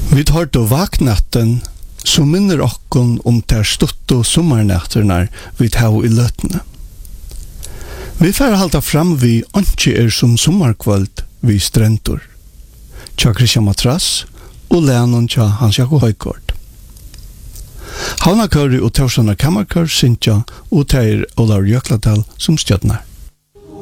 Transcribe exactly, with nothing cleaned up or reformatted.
Vi tar då vaknatten som minner okkon om ter stutto sommarnætterna vi tar i løtene. Vi får halta fram vi ikke er som sommarkvöld vi strentor. Tja Christian Matras og Leanon tja Hans Jakob Høykort. Havnakøri og Torsana Kammarkør Sintja og Teir Olav Jökladal som stjøtnar.